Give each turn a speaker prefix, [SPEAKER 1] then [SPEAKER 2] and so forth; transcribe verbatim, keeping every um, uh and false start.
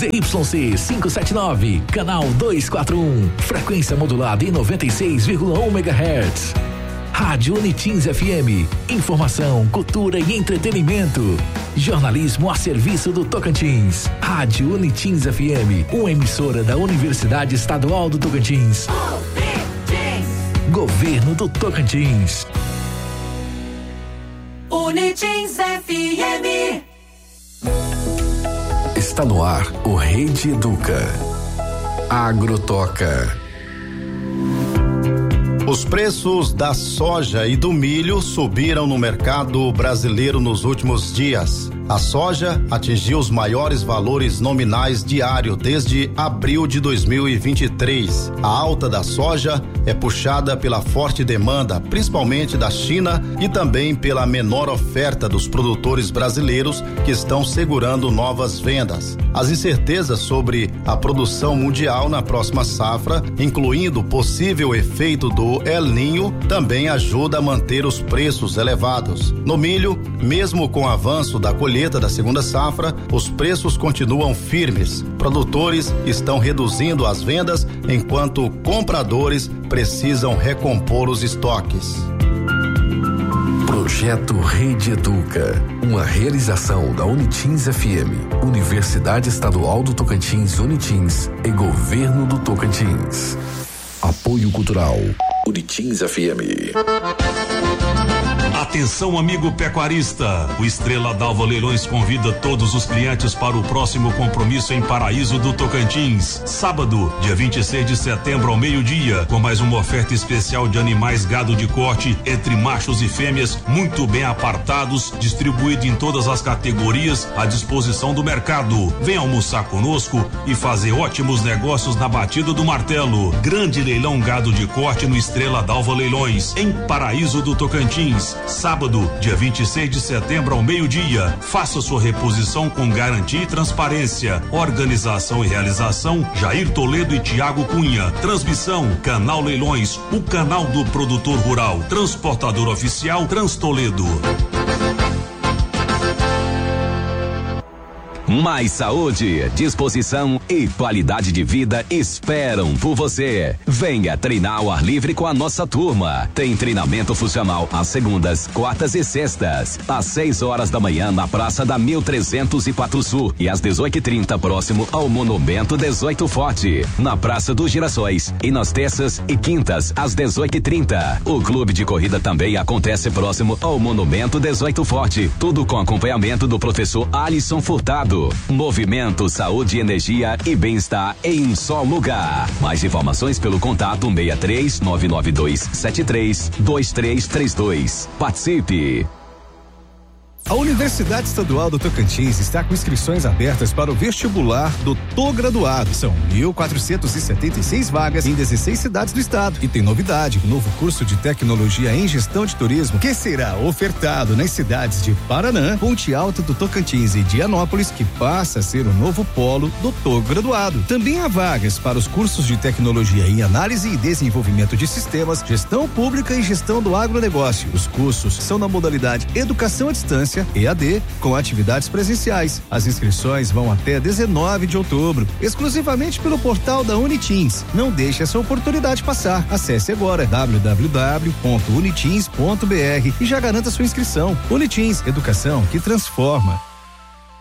[SPEAKER 1] Z Y C quinhentos e setenta e nove, canal duzentos e quarenta e um, frequência modulada em noventa e seis vírgula um megahertz. Rádio Unitins F M, informação, cultura e entretenimento. Jornalismo a serviço do Tocantins. Rádio Unitins F M, uma emissora da Universidade Estadual do Tocantins. Governo do Tocantins.
[SPEAKER 2] Unitins F M.
[SPEAKER 1] Está no ar o Rede Educa. Agrotoca.
[SPEAKER 3] Os preços da soja e do milho subiram no mercado brasileiro nos últimos dias. A soja atingiu os maiores valores nominais diário desde abril de dois mil e vinte e três. A alta da soja é puxada pela forte demanda, principalmente da China, e também pela menor oferta dos produtores brasileiros que estão segurando novas vendas. As incertezas sobre a produção mundial na próxima safra, incluindo o possível efeito do El Niño, também ajuda a manter os preços elevados. No milho, mesmo com o avanço da colheita da segunda safra, os preços continuam firmes. Produtores estão reduzindo as vendas, enquanto compradores precisam recompor os estoques.
[SPEAKER 1] Projeto Rede Educa, uma realização da Unitins F M, Universidade Estadual do Tocantins, Unitins e Governo do Tocantins. Apoio Cultural, Unitins F M.
[SPEAKER 4] Atenção, amigo pecuarista, o Estrela d'Alva Leilões convida todos os clientes para o próximo compromisso em Paraíso do Tocantins, sábado, dia vinte e seis de setembro ao meio-dia, com mais uma oferta especial de animais gado de corte entre machos e fêmeas muito bem apartados, distribuído em todas as categorias à disposição do mercado. Venha almoçar conosco e fazer ótimos negócios na batida do martelo. Grande leilão gado de corte no Estrela d'Alva Leilões, em Paraíso do Tocantins. Sábado, dia vinte e seis de setembro ao meio-dia. Faça sua reposição com garantia e transparência. Organização e realização Jair Toledo e Tiago Cunha. Transmissão Canal Leilões, o canal do produtor rural. Transportador oficial Transtoledo.
[SPEAKER 5] Mais saúde, disposição e qualidade de vida esperam por você. Venha treinar ao ar livre com a nossa turma. Tem treinamento funcional às segundas, quartas e sextas, às seis horas da manhã na Praça da mil trezentos e quatro Sul e às dezoito e trinta próximo ao Monumento dezoito Forte, na Praça dos Girassóis, e nas terças e quintas às dezoito e trinta. O clube de corrida também acontece próximo ao Monumento dezoito Forte, tudo com acompanhamento do professor Alisson Furtado. Movimento, saúde, energia e bem-estar em um só lugar. Mais informações pelo contato seis três nove nove dois sete três dois três três dois. Participe!
[SPEAKER 6] A Universidade Estadual do Tocantins está com inscrições abertas para o vestibular do T Graduado. São mil quatrocentas e setenta e seis vagas em dezesseis cidades do estado. E tem novidade, o novo curso de tecnologia em gestão de turismo, que será ofertado nas cidades de Paranã, Ponte Alta do Tocantins e Dianópolis, que passa a ser o novo polo do T Graduado. Também há vagas para os cursos de tecnologia em análise e desenvolvimento de sistemas, gestão pública e gestão do agronegócio. Os cursos são na modalidade educação à distância, E A D, com atividades presenciais. As inscrições vão até dezenove de outubro, exclusivamente pelo portal da Unitins. Não deixe essa oportunidade passar. Acesse agora w w w ponto unitins ponto b r e já garanta sua inscrição. Unitins, educação que transforma.